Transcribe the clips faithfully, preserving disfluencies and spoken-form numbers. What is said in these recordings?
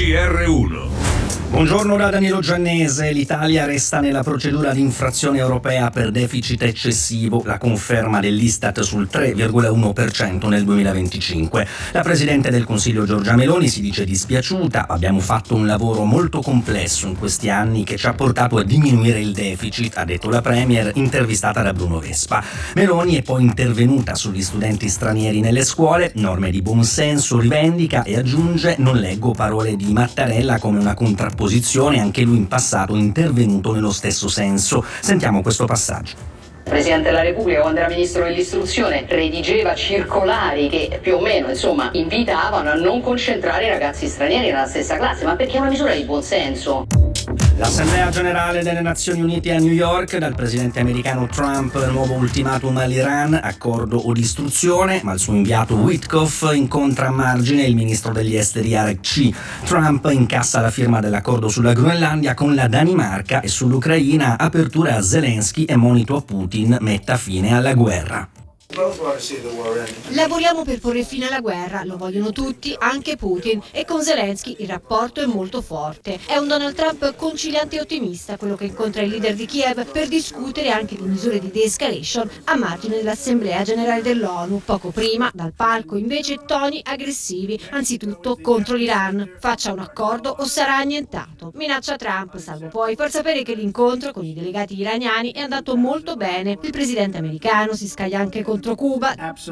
G R uno. Buongiorno da Danilo Giannese. L'Italia resta nella procedura di infrazione europea per deficit eccessivo, la conferma dell'Istat sul tre virgola uno per cento nel duemilaventicinque. La Presidente del Consiglio Giorgia Meloni si dice dispiaciuta. Abbiamo fatto un lavoro molto complesso in questi anni che ci ha portato a diminuire il deficit, ha detto la Premier intervistata da Bruno Vespa. Meloni è poi intervenuta sugli studenti stranieri nelle scuole, norme di buonsenso rivendica e aggiunge: non leggo parole di Mattarella come una contrapposizione. Anche lui in passato è intervenuto nello stesso senso. Sentiamo questo passaggio. Il Presidente della Repubblica, quando era Ministro dell'Istruzione, redigeva circolari che più o meno, insomma, invitavano a non concentrare i ragazzi stranieri nella stessa classe, ma perché è una misura di buonsenso. L'Assemblea Generale delle Nazioni Unite a New York, dal presidente americano Trump nuovo ultimatum all'Iran, accordo o distruzione, ma il suo inviato Witkoff incontra a margine il ministro degli esteri Arakci. Trump incassa la firma dell'accordo sulla Groenlandia con la Danimarca e sull'Ucraina, apertura a Zelensky e monito a Putin metta fine alla guerra. Lavoriamo per porre fine alla guerra, lo vogliono tutti, anche Putin, e con Zelensky il rapporto è molto forte. È un Donald Trump conciliante e ottimista, quello che incontra il leader di Kiev per discutere anche di misure di de-escalation a margine dell'Assemblea Generale dell'ONU. Poco prima, dal palco, invece, toni aggressivi, anzitutto contro l'Iran. Faccia un accordo o sarà annientato. Minaccia Trump, salvo poi far sapere che l'incontro con i delegati iraniani è andato molto bene. Il presidente americano si scaglia anche contro Cuba,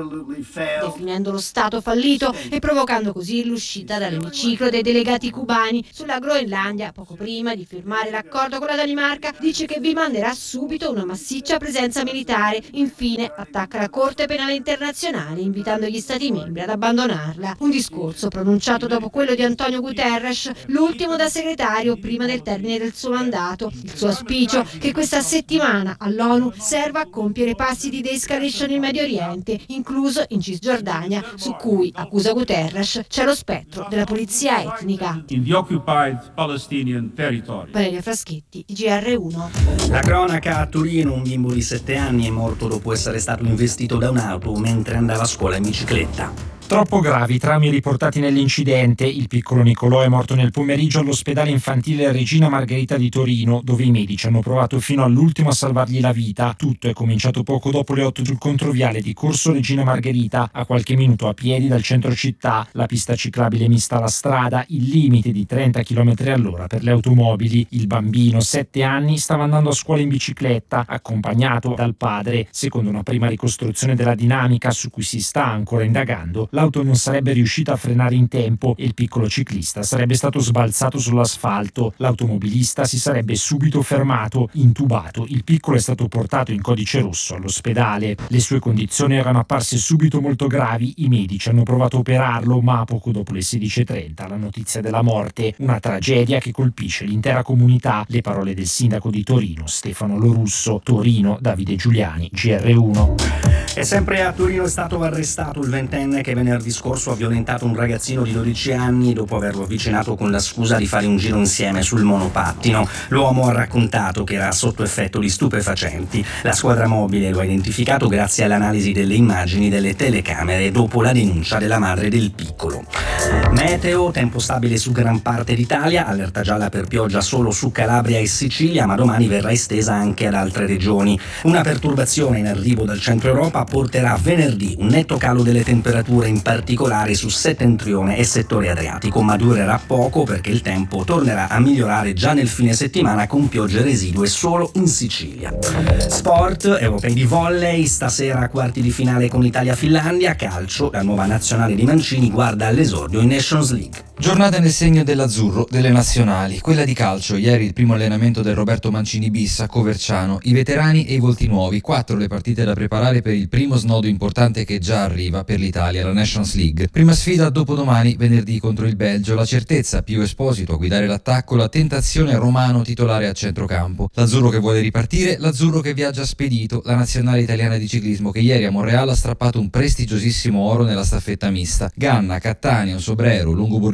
definendo lo Stato fallito e provocando così l'uscita dall'emiciclo dei delegati cubani. Sulla Groenlandia, poco prima di firmare l'accordo con la Danimarca, dice che vi manderà subito una massiccia presenza militare. Infine attacca la Corte Penale Internazionale, invitando gli Stati membri ad abbandonarla. Un discorso pronunciato dopo quello di Antonio Guterres, l'ultimo da segretario prima del termine del suo mandato. Il suo auspicio che questa settimana all'ONU serva a compiere passi di de-escalation in Medio Oriente, incluso in Cisgiordania, su cui, accusa Guterres, c'è lo spettro della pulizia etnica. In the occupied Palestinian territory. Valeria Fraschetti, G R uno. La cronaca a Torino: un bimbo di sette anni è morto dopo essere stato investito da un'auto mentre andava a scuola in bicicletta. Troppo gravi i traumi riportati nell'incidente. Il piccolo Nicolò è morto nel pomeriggio all'ospedale infantile Regina Margherita di Torino, dove i medici hanno provato fino all'ultimo a salvargli la vita. Tutto è cominciato poco dopo le otto sul controviale di Corso Regina Margherita, a qualche minuto a piedi dal centro città. La pista ciclabile mista alla strada, il limite di trenta chilometri all'ora per le automobili. Il bambino, sette anni, stava andando a scuola in bicicletta, accompagnato dal padre. Secondo una prima ricostruzione della dinamica, su cui si sta ancora indagando, l'auto non sarebbe riuscita a frenare in tempo e il piccolo ciclista sarebbe stato sbalzato sull'asfalto. L'automobilista si sarebbe subito fermato, intubato. Il piccolo è stato portato in codice rosso all'ospedale. Le sue condizioni erano apparse subito molto gravi. I medici hanno provato a operarlo, ma poco dopo le sedici e trenta la notizia della morte. Una tragedia che colpisce l'intera comunità. Le parole del sindaco di Torino, Stefano Lorusso. Torino, Davide Giuliani, G R uno. E sempre a Torino è stato arrestato il ventenne che venerdì scorso ha violentato un ragazzino di dodici anni dopo averlo avvicinato con la scusa di fare un giro insieme sul monopattino. L'uomo ha raccontato che era sotto effetto di stupefacenti. La squadra mobile lo ha identificato grazie all'analisi delle immagini delle telecamere dopo la denuncia della madre del piccolo. Meteo: tempo stabile su gran parte d'Italia, allerta gialla per pioggia solo su Calabria e Sicilia, ma domani verrà estesa anche ad altre regioni. Una perturbazione in arrivo dal centro Europa porterà venerdì un netto calo delle temperature, in particolare su settentrione e settore adriatico, ma durerà poco perché il tempo tornerà a migliorare già nel fine settimana con piogge residue solo in Sicilia. Sport: europei di volley, stasera quarti di finale con Italia-Finlandia. Calcio: la nuova nazionale di Mancini guarda all'esordio in Nations League. Giornata nel segno dell'azzurro, delle nazionali. Quella di calcio: ieri il primo allenamento del Roberto Mancini bis a Coverciano. I veterani e i volti nuovi, quattro le partite da preparare per il primo snodo importante che già arriva per l'Italia, la Nations League. Prima sfida dopodomani, venerdì, contro il Belgio. La certezza: Pio Esposito a guidare l'attacco, la tentazione Romano titolare a centrocampo. L'azzurro che vuole ripartire, l'azzurro che viaggia spedito, la nazionale italiana di ciclismo che ieri a Monreale ha strappato un prestigiosissimo oro nella staffetta mista. Ganna, Cattaneo, Sobrero, Longoborghini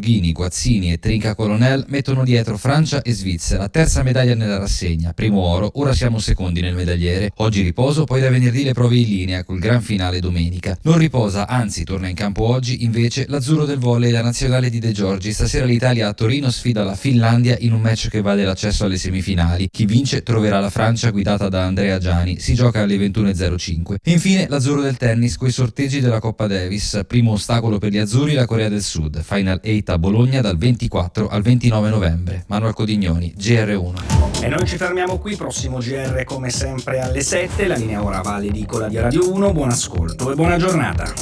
Alpini, Guazzini e Trinca Colonel mettono dietro Francia e Svizzera, terza medaglia nella rassegna, primo oro, ora siamo secondi nel medagliere. Oggi riposo, poi da venerdì le prove in linea col gran finale domenica. Non riposa, anzi torna in campo oggi invece l'azzurro del volley, la nazionale di De Giorgi. Stasera l'Italia a Torino sfida la Finlandia in un match che vale l'accesso alle semifinali. Chi vince troverà la Francia guidata da Andrea Giani, si gioca alle ventuno e zero cinque. E infine l'azzurro del tennis coi sorteggi della Coppa Davis, primo ostacolo per gli azzurri la Corea del Sud, Final otto a Bologna dal ventiquattro al ventinove novembre. Manuel Codignoni, G R uno. E noi ci fermiamo qui, prossimo G R come sempre alle sette, la linea ora va all'edicola di Radio uno, buon ascolto e buona giornata.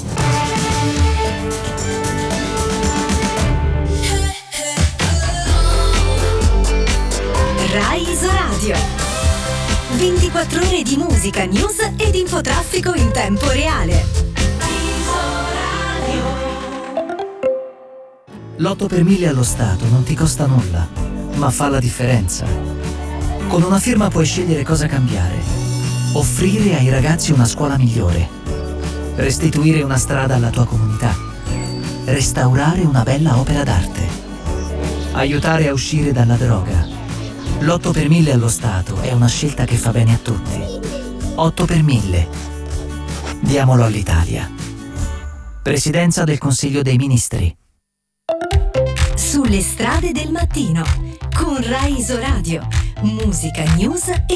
Rai Isoradio, ventiquattro ore di musica, news ed infotraffico in tempo reale. L'otto per mille allo Stato non ti costa nulla, ma fa la differenza. Con una firma puoi scegliere cosa cambiare, offrire ai ragazzi una scuola migliore, restituire una strada alla tua comunità, restaurare una bella opera d'arte, aiutare a uscire dalla droga. L'otto per mille allo Stato è una scelta che fa bene a tutti. otto per mille. Diamolo all'Italia. Presidenza del Consiglio dei Ministri. Sulle strade del mattino con Rai Isoradio, musica, news e